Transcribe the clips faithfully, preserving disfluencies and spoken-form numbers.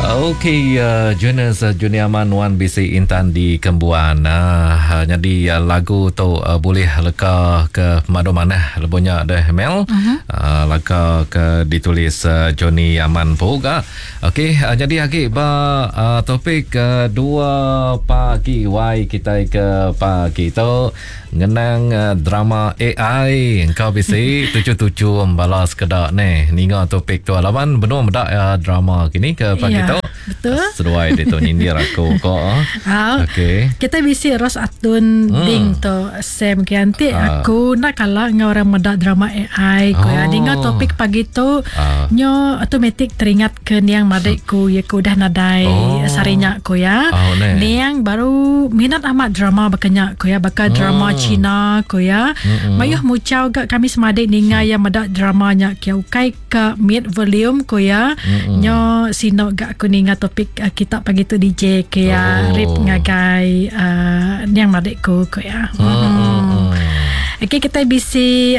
Okey, uh, Jonas uh, Juniaman Wan B C Intan di Kembuan. Uh, jadi uh, lagu tu uh, boleh leka ke madu mana lebunya dah Mel. Uh-huh. Uh, leka ke ditulis uh, Johnny Aman Poga. Okey, uh, jadi lagi ba uh, topik uh, dua pagi wai kita ke pagi tu ngenang uh, drama A I kau B C tujuh-tujuh membalas kedak ni. Ninga topik tu alaman benar medak uh, drama kini ke pagi ya, tu. Betul. Seruai dia tu nyindir aku kok. Ah, okey. Kita bisi ros atun hmm. ding tu Sam kianti uh. aku nak kalah dengan orang medak drama A I ko oh. ya. Dengan topik pagi tu uh. nyo automatik teringat ke niang madekku ya ku dah nadai oh. sarinya ko ya. Oh, niang baru minat amat drama bakanya ko ya, bakal drama oh. Cina ko ya. Mm-mm. Mayuh mucau gak kami semadek ninga yang medak dramanya kiau kai ke mid volume ko ya. Mm-mm. Nyo sino gak aku ninga topik uh, kita pagi tu D J ke ya oh. rip ngagai uh, niang madekku ko ya. Hmm. Okey, kita bisi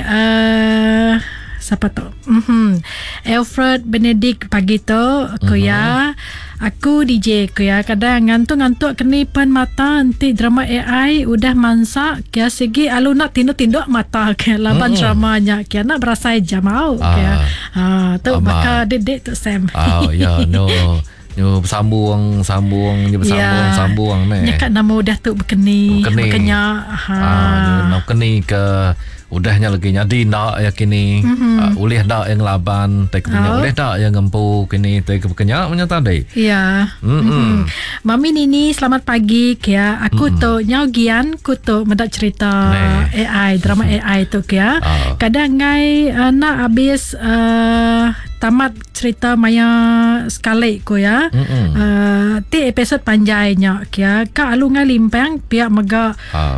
uh, siapa tu? Mm-hmm. Alfred Benedict pagi tu ko ya. Aku D J ko ya, kadang ngantuk-ngantuk keni pan mata nanti drama A I udah mansa kya segi alu nak tinduk-tinduk mata ke laban mm-hmm. dramanya kya nak berasa jam au ah. kya. Ah tu maka dedek tu Sam. Oh ya yeah, no. Yo bersambung sambung je bersambung yeah. sambung meh. Nyakat nama udah tu berkeni, berkenya. Ha. Ah, nak keni ke udahnya lagi nyadi nak ya kini. Mm-hmm. Uh, ulih dak yang laban, tak punya oh. ulih dak yang ngempu kini tak berkenya punya tadi. Ya. Mm-hmm. Mami Nini selamat pagi kia. Aku mm-hmm. tu nyau gian ku tu mendak cerita nee. A I, drama A I tu kia. Oh. Kadang ngai uh, nak habis uh, tamat cerita maya sekali ko ya. Mm-hmm. Uh, ti episod panjainya kia. Ka alu ngai limpang pihak mega oh.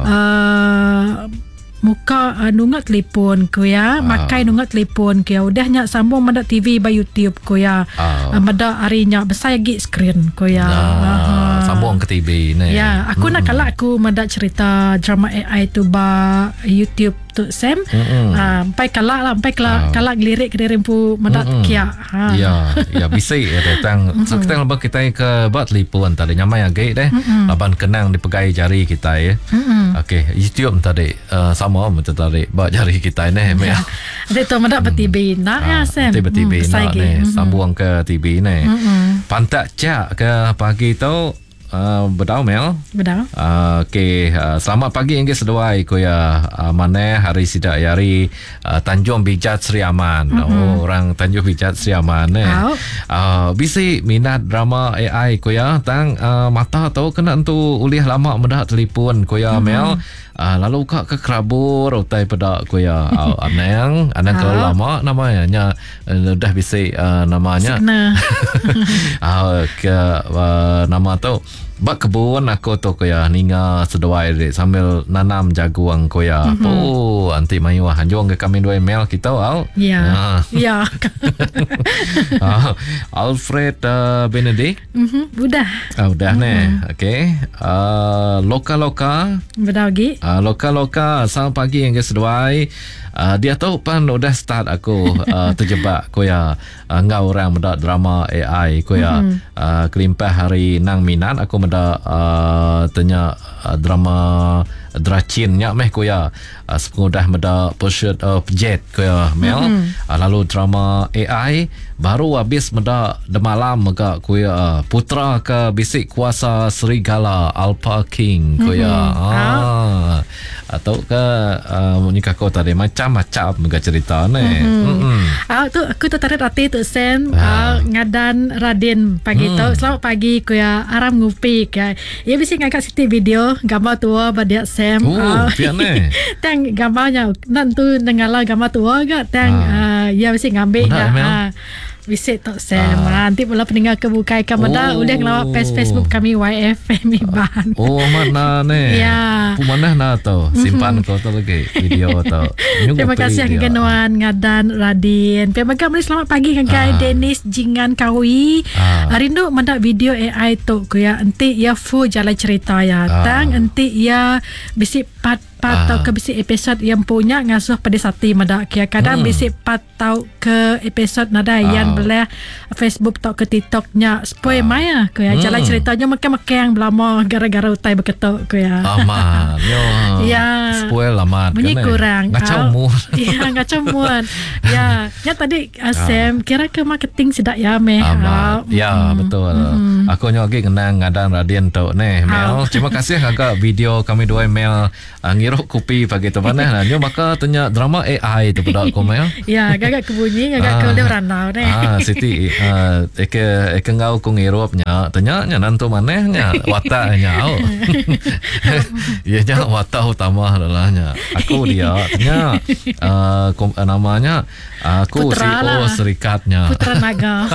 uh, muka uh, nungat telefon ko ya, oh. makai nungat telefon ko ya, udahnya sambung mendak T V ba YouTube ko ya. Oh. Uh, mendak harinya besar lagi screen ko ya. Nah, uh, sambung ke T V ni. Ya, aku mm-hmm. nak kalak aku mendak cerita drama A I tu ba YouTube tu Sam. Mm-hmm. Uh, sampai kalak lah, sampai kalak, oh. kalak lirik ke rempu mendak mm-hmm. kia. Ha. Ya, ya bisa ya datang. Mm-hmm. So kita lebih kita ke buat telefon tadi nyamai agak deh. Mm-hmm. Laban kenang dipegai jari kita ya. Mm-hmm. Okey, YouTube tadi uh, sama betul tadi buat jari kita ni ya. Ada tu mendak hmm. T V nak ya Sam. T V T V hmm, nak ni mm-hmm. sambung ke T V ni. Mm-hmm. Pantak cak ke pagi tu Uh, bedau Mel. Bedau. Uh, Okey, uh, selamat pagi yang seduai ko ya. Uh, mana hari sidak yari uh, Tanjung Bijat Sri Aman. Mm-hmm. Oh, orang Tanjung Bijat Sri Aman eh. Oh. Uh, bisi minat drama A I ko ya. Tang uh, mata tahu kena tu ulih lama mendak telefon ko ya mm-hmm. Mel. Uh, lalu kak ke kerabur utai pedak ko ya. Uh, anang, anang kalau lama namanya nya uh, dah bisi uh, namanya. uh, ke uh, nama tu bak kebun aku tu koya ninga seduai de sambil nanam jagung koya. Mm-hmm. Oh, anti mayu hanjong ke kami dua email kita au. Ya. Ah. Ya. uh, Alfred uh, Benedict. Mhm, udah. Ah, udah mm-hmm. ne. Okey. Uh, loka-loka. Bedau gi. Uh, loka-loka selamat pagi yang seduai. Uh, dia tahu pan udah start aku uh, terjebak koya uh, ngau orang mendak drama A I koya mm-hmm. uh, kelimpah hari nang minat aku mendak uh, tanya uh, drama Dracin nya meh koya uh, sepenudah mendak Pursuit of Jet koya Mel. Mm-hmm. uh, lalu drama A I baru habis mendak demalam mega koya uh, Putra ke Bisik Kuasa Serigala Alpha King koya. Mm-hmm. ah atau ke uh, nikah kau tadi macam-macam mega cerita ni. Mm-hmm. Mm-hmm. Ah tu aku tu tarik rati tu Sam ah. uh, ngadan Radin pagi mm. tu. Selamat pagi kuya aram ngupi ya. Ya bisi ngangkat siti video gambar tua badia Sam. Oh, uh, pian ni. Tang gambarnya nan tu nengala gambar tua gak tang ah. uh, ya bisi ngambil ya. Ah. Visit Tok Sam. Ah. Nanti pula pendengar kebukai kamera oh. udah ngelawak page Facebook kami Y F M Iban. Oh, mana ni? Ya. Pu mana na tu? Simpan mm-hmm. kau tu lagi video tu. Terima kasih kegenuan ngadan Radin. Terima kasih selamat pagi kakak ah. Dennis Jingan Kawi. Ah. Rindu mendak video A I tu ku ya. Enti ya full jalan cerita ya. Ah. Tang enti ya bisi part patau ke bisi episod yang punya ngasuh pada sati madak kia kadang hmm. bisi patau ke episod nada yang ah. belah Facebook tau ke TikToknya spoil ah. maya kia hmm. jalan ceritanya makan-makan belama gara-gara utai berketuk kia aman yo ya spoil amat bunyi kan kurang ngacau mood ya ngacau mood ya ya tadi uh, Sam kira ke marketing sedak ya meh amat ya mm. betul mm. aku nyo lagi kenang ngadang radian tu ni Mel terima kasih agak video kami dua Mel uh, ngiruk kopi pagi tu mana nah nyo maka tanya drama A I tu pada aku Mel ya agak kebunyi agak ke dia ranau ni ah siti uh, eke eke ngau ku ngirup nya tanya nya nantu mana nya watak nya au ya nya watak utama adalah nya aku dia tanya uh, kom, uh, namanya aku C E O serikatnya Putra Naga.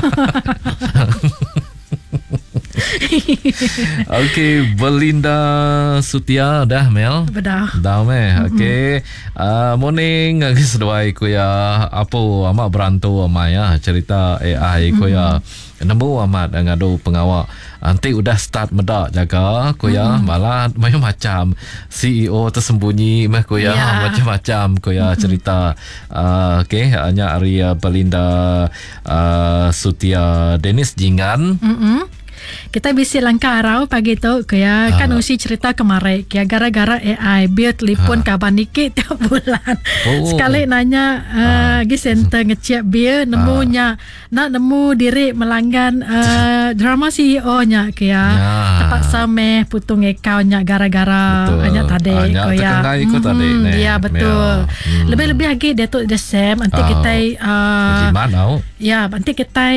Okey, Belinda Sutia dah Mel. Dah. Dah meh. Okey. Uh, morning guys doai ku ya apa amat berantu ama ya cerita A I ku ya. Nemu amat ngadu pengawal. Nanti udah start medak jaga ku ya malah macam-macam C E O tersembunyi meh ku ya yeah. macam-macam ku ya cerita. Uh, okey, hanya Arya Belinda uh, Sutia Dennis Jingan. Mm-mm. Kita bisa langkah arau pagi tu kaya kan usi cerita kemarin kaya gara-gara A I biar telefon kabar nikit tiap bulan oh. sekali nanya uh, gi center ngecek biar nemunya nak nemu diri melanggan uh, drama C E O nya kaya ya. Terpaksa meh putung account-nya gara-gara hanya tadi kaya ikut tadi hmm, ya betul hmm. lebih-lebih lagi dia tu the same nanti oh. kita uh, ya nanti kita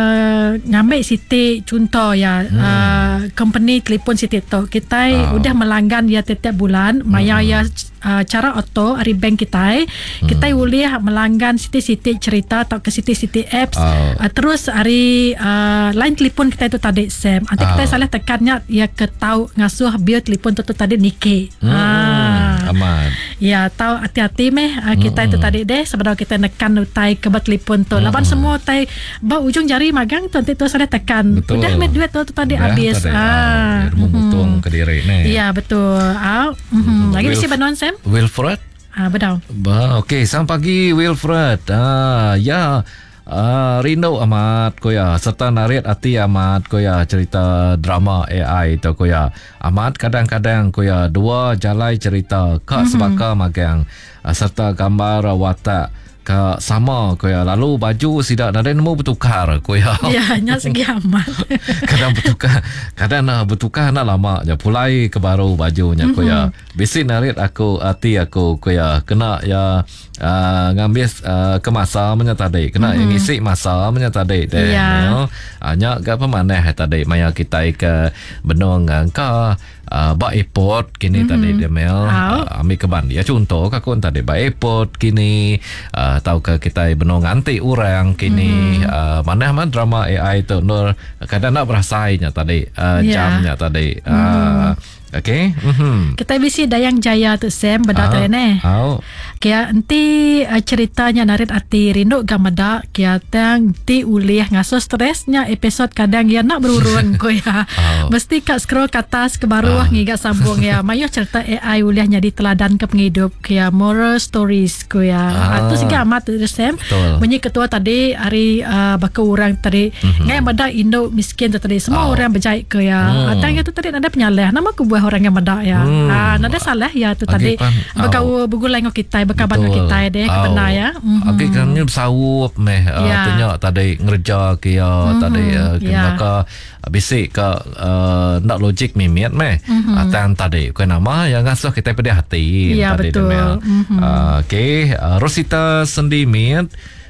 uh, ngambil siti contoh ya hmm. uh, company telefon Siti tu kita oh. udah melanggan ya setiap bulan maya hmm. ya uh, cara auto dari bank kita hmm. kita boleh melanggan siti-siti cerita atau ke siti-siti apps oh. uh, terus hari uh, line telefon kita itu tadi Sam nanti oh. kita salah tekannya ya ke tahu ngasuh bil telefon tu, tu tadi niki hmm. ah. aman ya tahu hati-hati meh uh, kita hmm. itu tadi deh sebab kita nekan utai ke telefon tu laban hmm. semua utai ba ujung jari magang tu nanti tu salah tekan betul. Udah med duit tu, tu tadi habis ah membutuhkan ke diri ni iya betul ah mm-hmm. lagi mesti benon Sam Wilfred ah betul ba okey selamat pagi Wilfred ah ya ah rindu amat koya serta narik hati amat koya cerita drama A I tu koya amat kadang-kadang koya dua jalai cerita kak mm-hmm. sebaka magang ah, serta gambar watak ka sama koya lalu baju sidak ada nemu bertukar koya ya hanya segi amat kadang bertukar kadang nak bertukar nak lama je pulai ke baru bajunya mm-hmm. koya bisi narik aku hati aku koya kena ya uh, ngambil uh, ke masa punya tadi kena mm-hmm. ngisi masa punya tadi deh yeah. hanya gak pemanah tadi maya kita ke benong ka Uh, ba airport kini mm-hmm. tadi dia mel uh, ambil ke band ya contoh kakun tadi ba airport kini uh, tahu ke kita benong anti orang kini mm-hmm. uh, mana mana drama A I tu nur kadang nak berasainya tadi uh, yeah. jamnya tadi uh, mm-hmm. Okey. Mm-hmm. Kita bisi Dayang Jaya tu Sam benda tu ni. Oh. Kaya nanti uh, ceritanya narit ati rindu gamada kaya tang ti ulih ngaso stresnya episod kadang ya nak berurun ko ya. Oh. Mesti kat scroll ke atas ke bawah oh. ngiga sambung ya. Mayo cerita A I ulih jadi teladan ke penghidup kaya moral stories ko ya. Oh. Itu segi amat tu Sam. Bunyi ketua tadi hari uh, baka orang tadi mm-hmm. ngai benda Indo miskin tu tadi semua oh. orang berjaya ke ya. Hmm. Atang itu tadi ada penyaleh nama ku orang yang mendak ya. Hmm. Ah, nada salah ya tu tadi. Bekau begulai ngau kita, bekaban ngau kita deh kebenar ya. Okey kan ni bersawup meh yeah. tanya tadi ngerja ke ya mm-hmm. tadi uh, yeah. ka basic ke uh, nak logik mimiat meh. Mm-hmm. Atang tadi ku nama yang ngasuh kita pada hati yeah, tadi betul. Mm-hmm. Uh, okey uh, Rosita Sendimiat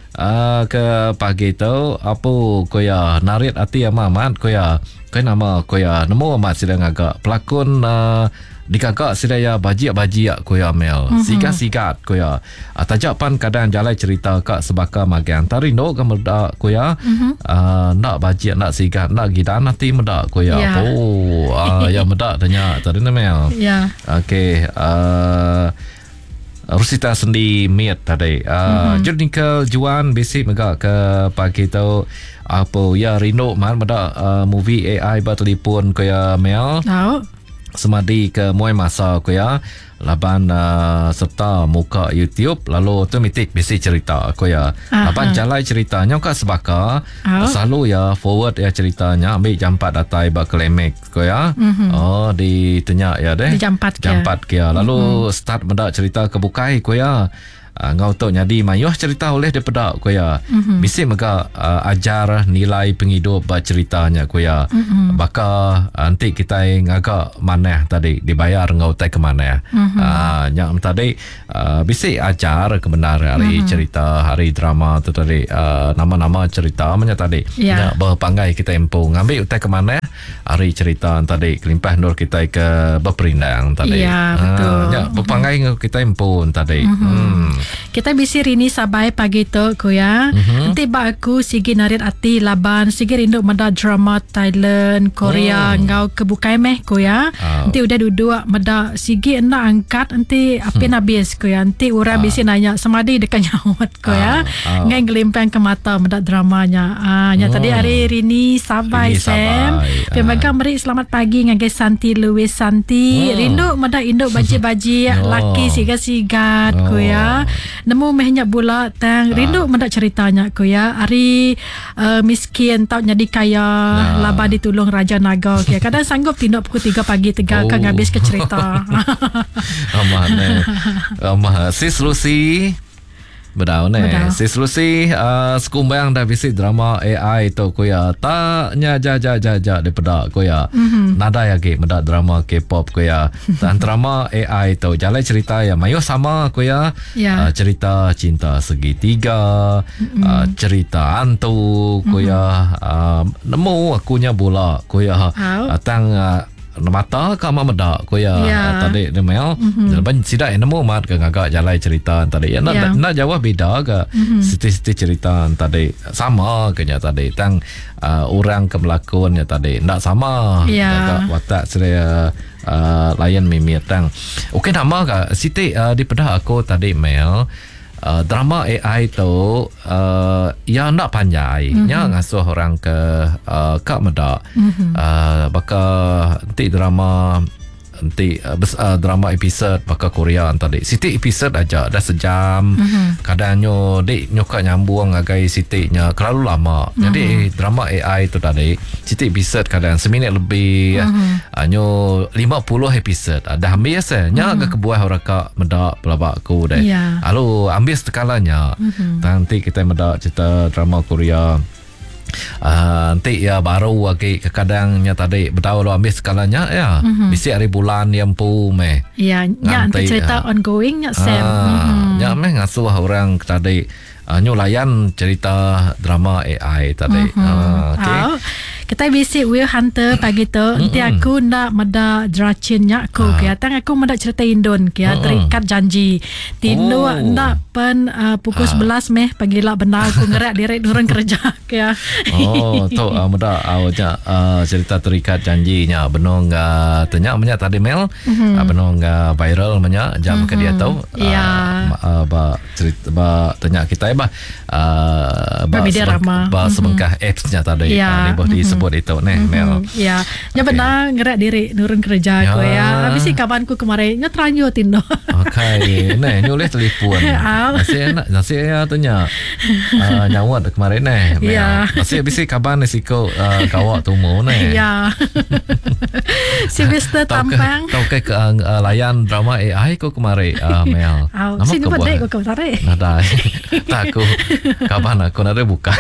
Uh, ke pagi tu apa koya narit hati amat koya koya nama koya nemu amat sedang agak pelakon uh, dikagak sedaya bajiak-bajiak koya mel mm-hmm. sigat-sigat koya uh, tajapan kadang jalai cerita kak sebaka magang tari no ke medak koya mm-hmm. uh, nak bajiak nak sigat nak gidan nanti medak koya yeah. oh uh, ya medak tanya tadi mel ya yeah. okey uh, Rosita Sendi Miat tadi uh, mm-hmm. Jurnikal Juan basic megak ke pagi tu apa ya rindu man meda uh, movie A I ba telefon kaya mel tahu semadi ke muai masa aku ya laban uh, serta muka YouTube lalu automatic bisi cerita aku ya laban jalai ceritanya ka sebaka oh. selalu ya forward ya ceritanya ambil jampat datai ba klemek aku ya mm-hmm. oh di tanya ya deh jampat jampat kia lalu mm-hmm. start benda cerita kebukai aku ya Uh, ngau tu jadi mayuh cerita oleh daripada aku ya mm-hmm. bisi mega uh, ajar nilai penghidup ceritanya aku ya mm-hmm. baka uh, nanti kita ngagak mana tadi dibayar ngau tai ke mana mm-hmm. uh, yang tadi uh, bisi ajar kebenaran hari mm-hmm. cerita hari drama tu tadi uh, nama-nama cerita mana tadi yeah. berpanggai kita empu ngambil utai ke mana hari cerita tadi kelimpah nur kita ke berperindang tadi ya yeah, betul uh, ya berpanggai mm-hmm. kita empu tadi mm-hmm. hmm. Kita bisi rini sabai pagi tu ko ya. Mm-hmm. Nanti ba aku sigi narit ati laban sigi rindu meda drama Thailand, Korea, mm. ngau kebukai meh ko ya. Oh. Nanti udah duduk meda sigi ena angkat nanti apin hmm. habis ko ya. Nanti ura oh. bisi nanya semadi dekat nyawat ko ya. Oh. Ngai ngelimpang ke mata meda dramanya. Ah nya oh. tadi hari rini sabai rini Sam. Pemaga ah. meri selamat pagi ngagai Santi Louis Santi. Oh. Rindu meda induk baji-baji oh. laki siga-sigat oh. ko ya. Nemu mehnya bula tang rindu mendak ceritanya ko ya hari uh, miskin tau jadi kaya nah. laba ditulung Raja Naga ya kadang sanggup tindak pukul tiga pagi tiga oh. kan habis ke cerita amah ne amah sis Lucy Bedau ne sis Lucy uh, sekumbang dah visit drama A I tu ko ya tanya ja ja ja ja daripada ko ya mm-hmm. nada ya ke meda drama K-pop ko ya dan drama A I tu jalan cerita ya mayo sama ko ya yeah. uh, cerita cinta segitiga mm-hmm. uh, cerita hantu ko mm-hmm. ya uh, nemu akunya bola ko ya oh. uh, tang uh, mata kama meda ko ya yeah. tadi demel mm-hmm. lepas sidak nemu mat ke agak jalan cerita tadi ya nak yeah. nak jawab beda ke mm-hmm. siti-siti cerita tadi sama ke nya tadi tang uh, orang ke melakonnya tadi nak sama yeah. agak watak saya uh, layan mimir tang okey nama ke siti uh, di pedah aku tadi Mel Uh, drama A I tu uh, ya nak panjai mm-hmm. ya ngasuh orang ke uh, kak meda mm-hmm. uh, baka nanti drama nanti uh, bes, uh, drama episod baka Korea tadi siti episod aja dah sejam mm-hmm. kadangnya dek nyoka nyambung agai sitiknya terlalu lama mm-hmm. jadi drama A I tu tadi siti episod kadang seminit lebih mm-hmm. uh, nyo lima puluh episod uh, dah ambil ya nya mm-hmm. agak kebuah orang kak meda pelabak aku deh yeah. lalu ambil sekalanya mm-hmm. nanti kita meda cerita drama Korea Uh, nanti ya baru lagi kadangnya tadi betul lo ambil skalanya ya mm-hmm. bisi hari bulan yang pu meh ya nanti cerita uh, ongoing ya Sam uh, mm-hmm. ya meh ngasuh orang tadi uh, nyulayan cerita drama A I tadi mm-hmm. uh, okay. oh. Kita bisi Will Hunter pagi tu nanti mm-hmm. aku nak meda dracinnya aku ah. kaya tang aku meda cerita Indon kaya mm-hmm. terikat janji tindu oh. nak pen uh, pukul ah. sebelas meh pagilah benar aku ngerak direct orang kerja kaya oh tu uh, meda awaknya uh, cerita terikat janjinya benong uh, tanya menya tadi Mel mm-hmm. uh, benong uh, viral menya jam mm-hmm. ke dia tahu yeah. uh, ba cerita ba tanya kita ba uh, ba media rama ba semengkah mm-hmm. apps-nya tadi yeah. uh, di mm-hmm. sebut itu nih mm-hmm. Mel. Ya, nya okay. benar ngerak diri nurun kerja ya. Ko ya. Habis si kawanku kemarin nya teranyo tindo. Okey, nih nyulih telefon. Masih enak, masih ya tunya. Uh, nyawat kemarin nih. Ya. Masih habis si kaban risiko uh, kawak tumu nih. Ya. Si Mister Tampang. Tahu ke ke uh, layan drama A I ko kemarin uh, Mel. Nama sini pada ko kemarin. Nada. Takku. Kapan aku nada buka.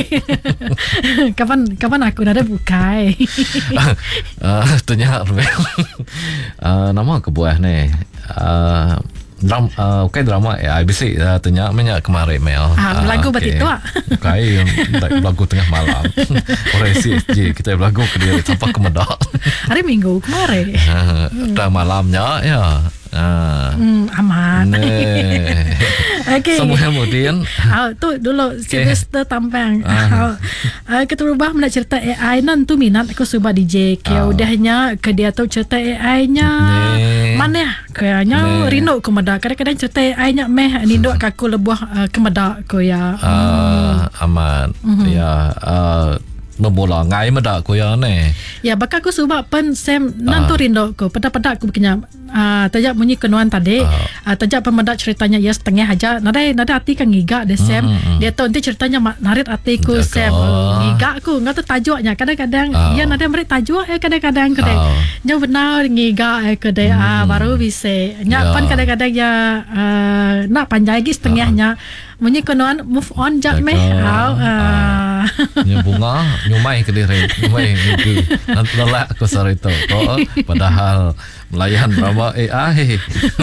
Kapan kapan aku nada bukai. uh, Tanya uh, nama kebuah ni uh, dram, uh, okay, drama A I bisi uh, tanya menya kemarin Mel ah, uh, lagu okay. Betul okay, lagu tengah malam orang C S J kita lagu ke dia sampai ke medak hari Minggu kemarin uh, dah malamnya ya uh, hmm, aman okay. Semua kemudian oh, tu dulu okay. Sylvester Tampang uh. uh, kita berubah nak cerita A I nan tu minat aku suka D J kaya uh. udahnya ke dia tu cerita A I-nya nee. Mana kayaknya nee. Rindu ke medak kadang-kadang cerita A I-nya meh rindu hmm. aku lebuah uh, ke medak ko ya uh, hmm. aman mm-hmm. ya uh, memula ngai medak ko ya ne. Ya bakal aku sebab pen Sam nantu rindo ko pada-pada aku kena uh, tajak bunyi kenuan tadi uh. uh, tajak pemedak ceritanya ya setengah aja nada nada hati kan ngigak deh Sam. Mm-hmm. Dia tahu nanti ceritanya narit hatiku Sam. Oh, ngigak aku ngata tajuknya kadang-kadang uh. ya nada merik tajuk eh kadang-kadang kedai. Uh. Nya benar ngigak eh kedai mm. ah baru bisa. Nya yeah. pan kadang-kadang ya uh, nak panjang lagi setengahnya. Uh. Bunyi kenuan move on jak meh. Au. Uh. Nya bunga nyumai ke diri nyumai minggu nanti lelak aku sarito oh, padahal melayan drama A I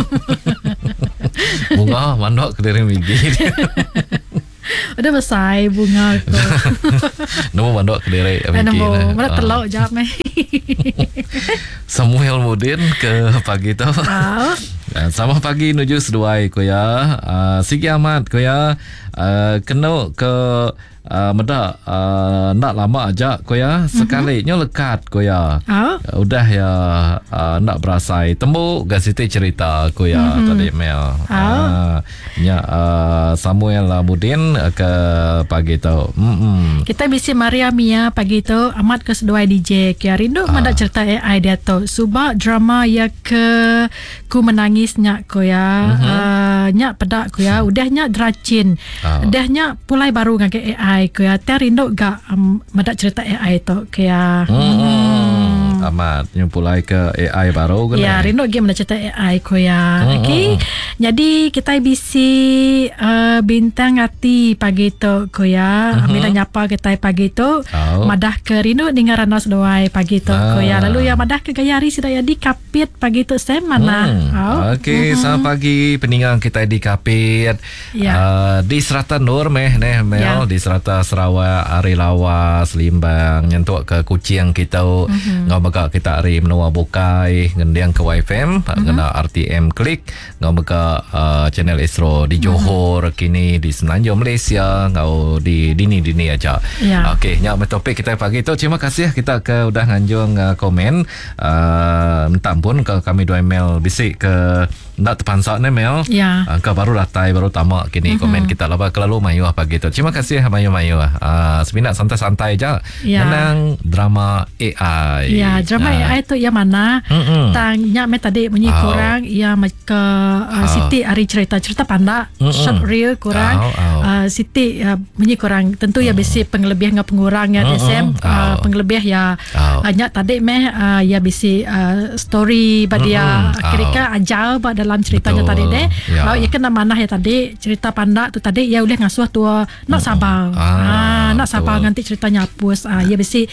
bunga mandok ke diri minggu udah besar bunga tu nombor mandok ke diri minggu nombor mana telok jawab meh Samuel Mudin ke pagi tu oh. Sama pagi nuju seduai ko ya uh, Sigi amat ko ya uh, kena ke Uh, meda uh, nak lama aja ko ya sekali nyo lekat ko ya oh. uh, udah ya uh, nak berasai temu gasiti cerita ko ya mm-hmm. tadi mail oh. uh, nya uh, Samuel Mudin ke pagi tu mm-hmm. kita bisi Maria Mia pagi tu amat ke sedua D J kia rindu uh. mada cerita A I dia tu subak drama ya ke ku menangis nyak ko ya mm-hmm. uh, nyak pedak ko ya udah nyak dracin uh. udah nyak pulai baru ngake A I kaya terindo ga um, madak cerita A I tu kaya hmm, hmm. amat nyumpulai ke A I baru kan ya rindu game madak cerita A I kaya hmm, okey hmm. jadi kita bisi uh, bintang hati pagi tu kaya hmm. ambil nyapa kita pagi tu oh. madah ke rindu dengan ranas doai pagi tu ah. kaya lalu ya madah ke gayari sidaya di kapit pagi tu saya mana hmm. oh. okey hmm. selamat pagi peningang kita di kapit ya. uh, di Serata Nur meh neh Mel ya. Di Serata Sarawak Ari Lawas Limbang nyentuk ke Kuching kita mm-hmm. ngau baka kita ari menua bukai ngendiang ke Y F M mm-hmm. ngena R T M klik ngau baka uh, channel Astro di Johor mm-hmm. kini di Semenanjung Malaysia ngau di dini-dini aja yeah. okey nyak topik kita pagi tu terima kasih kita ke udah nganjung uh, komen uh, minta ampun ke kami dua email bisik ke nak terpansak ni Mel yeah. uh, ke baru latai baru tamak kini mm-hmm. komen kita lah kelalu mayu pagi tu terima kasih mayu mayu ah sebenarnya santai-santai aja ya. Menang drama A I ya drama uh. A I tu yang mana mm-mm. tanya me tadi bunyi oh. kurang ya ke uh, oh. Siti ari cerita-cerita panda mm-mm. short reel kurang oh. Oh. Uh, Siti uh, bunyi kurang tentu mm. ya bisi penglebih dengan pengurang ya D S M oh. uh, penglebih ya oh. uh, tadi me uh, ya bisi uh, story badia kira-kira oh. ajal ba dalam ceritanya betul. Tadi deh ya. Lalu ya kena mana ya tadi cerita panda tu tadi ya boleh ngasuh tua nak sabar ah. Ah, nak siapa nanti ceritanya hapus ah ya besi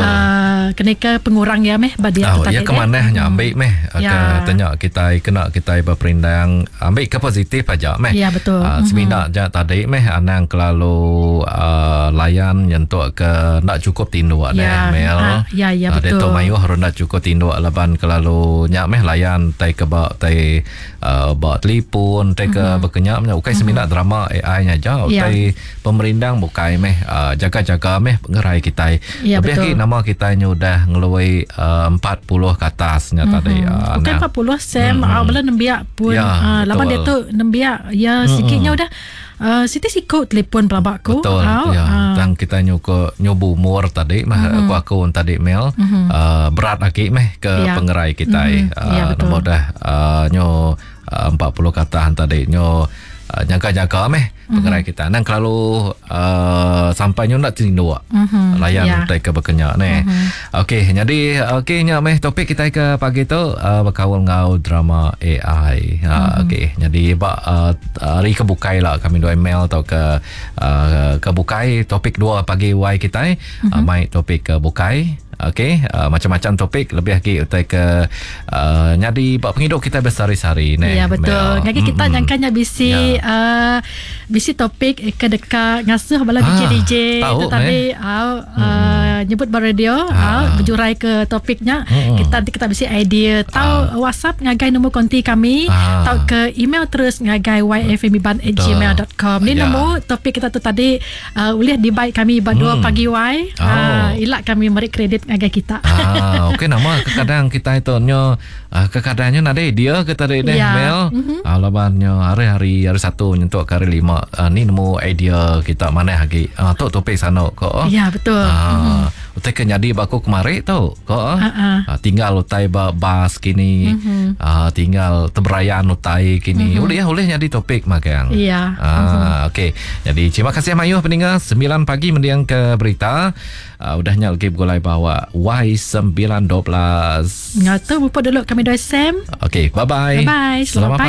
uh, kena ke pengurang ya meh badia oh, ya ke mana nya ambil meh ya. Ke tanya kita kena kita berperindang ambil ke positif aja meh ya betul uh, semina aja tadi meh anang kelalu uh, layan nyentuk ke nak cukup tinduk ya. Deh Mel ah, ya ya uh, betul deto mayu harus nak cukup tinduk laban kelalu nyak meh layan tai ke bak tai uh, bak telefon tai ke mm-hmm. berkenyapnya ukai semina mm-hmm. drama A I nya aja ya. Tai pemerindang bukai meh uh, jaga-jaga meh pengerai kita ya, lebih lagi nama kita udah ngeluai uh, empat puluh ke atasnya mm-hmm. tadi uh, bukan empat puluh Sam mm-hmm. uh, belum nembiak pun ya, uh, laban dia tu nembiak ya mm-hmm. sikitnya udah uh, Siti sikut telefon pelabakku betul oh, ya. Uh, dan kita nyuko nyobu umur tadi mah mm-hmm. aku aku tadi Mel mm-hmm. uh, berat lagi meh ke ya. Pengerai kita mm-hmm. uh, ya, betul. Dah uh, nyo uh, empat puluh ke atas tadi nyo Uh, jaga-jaga meh pengerai mm-hmm. kita dan kalau uh, sampai nyo nak tindu mm-hmm. layan yeah. Tai ke berkenyak ni mm-hmm. okey jadi okey nya meh topik kita ke pagi tu uh, berkawal ngau drama A I uh, mm-hmm. okey jadi ba uh, hari kebukai lah kami dua email atau ke uh, kebukai topik dua pagi Y kita mm-hmm. uh, mai topik kebukai okey uh, macam-macam topik lebih lagi utai ke uh, nyadi bak penghidup kita bersari-sari ni ya betul ngaki kita nyangkanya bisi ya. uh, bisi topik ke dekat ngasuh bala ah, D J tu tadi uh, hmm. uh, nyebut bar radio ah. uh, berjurai ke topiknya hmm. kita kita bisi idea tahu ah. WhatsApp ngagai nombor konti kami ah. tahu ke email terus ngagai y f m ban at gmail dot com ni ya. Nombor topik kita tu tadi uh, boleh dibaik kami berdua hmm. pagi Y oh. uh, ilak kami beri kredit ngagai kita ah okey nama kadang kita itu nyo uh, kadangnya nade dia kita deh ya. Mel mm-hmm. uh, labannya hari-hari hari satu nyentuk hari lima uh, ni nemu idea kita mana lagi uh, tu topik sana ko ya betul uh, mm-hmm. Uh, utai ke nyadi baku kemari tau ko Uh-uh. uh, tinggal utai ba bas kini Mhm. uh, tinggal teberayan utai kini Mhm. boleh ya boleh nyadi topik magang. Iya. Ah, okey. Jadi terima kasih Mayuh pendengar sembilan pagi mendiang ke berita. Uh, udahnya lagi bergolai bawa Y sembilan dua belas. Ngata bupa dulu kami dua Sam. Okey, bye bye. Bye bye. Selamat pagi.